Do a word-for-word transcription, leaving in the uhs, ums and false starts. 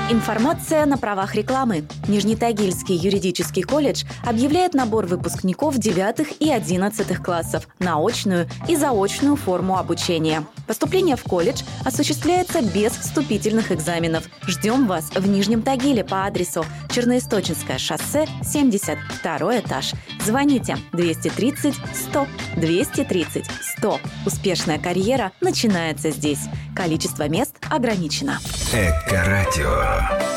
Информация на правах рекламы. Нижнетагильский юридический колледж объявляет набор выпускников девятых и одиннадцатых классов на очную и заочную форму обучения. Поступление в колледж осуществляется без вступительных экзаменов. Ждем вас в Нижнем Тагиле по адресу Черноисточинское шоссе, семьдесят второй этаж. Звоните двести тридцать сто двести тридцать сто. Успешная карьера начинается здесь. Количество мест ограничено. Эко-радио.